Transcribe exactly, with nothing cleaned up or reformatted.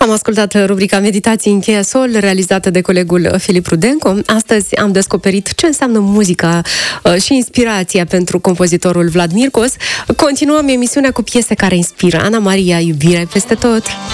Am ascultat rubrica Meditații în cheia sol, realizată de colegul Filip Rudenco. Astăzi am descoperit ce înseamnă muzica și inspirația pentru compozitorul Vlad Mircos. Continuăm emisiunea cu piese care inspiră. Ana Maria, iubire peste tot!